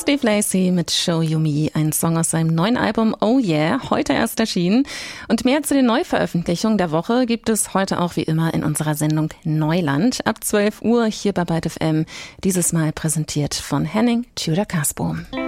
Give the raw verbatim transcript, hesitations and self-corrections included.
Steve Lacy mit Show You Me, ein Song aus seinem neuen Album Oh Yeah, heute erst erschienen. Und mehr zu den Neuveröffentlichungen der Woche gibt es heute auch wie immer in unserer Sendung Neuland ab zwölf Uhr hier bei Byte F M. Dieses Mal präsentiert von Henning Tudor-Casbo.